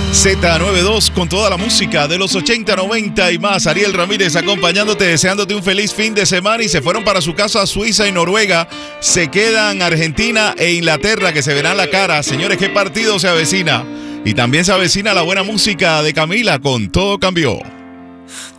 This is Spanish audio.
Z92 con toda la música de los 80, 90 y más. Ariel Ramírez acompañándote, deseándote un feliz fin de semana. Y se fueron para su casa Suiza y Noruega. Se quedan Argentina e Inglaterra, que se verán la cara. Señores, qué partido se avecina. Y también se avecina la buena música de Camila con Todo Cambió.